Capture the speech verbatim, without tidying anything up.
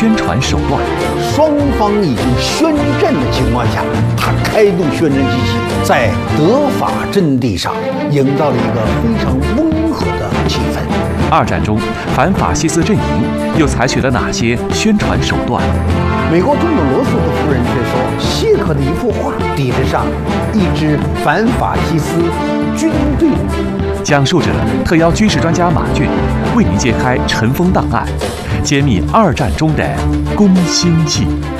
宣传手段。 双方已经宣战的情况下，他开动宣传机器，在德法阵地上营造了一个非常温和的气氛。 二战中，反法西斯阵营又采取了哪些宣传手段？ 美国总统罗斯福夫人却说，谢克的一幅画抵得上一支反法西斯军队。 讲述者特邀军事专家马骏为您揭开尘封档案，揭秘二战中的攻心计。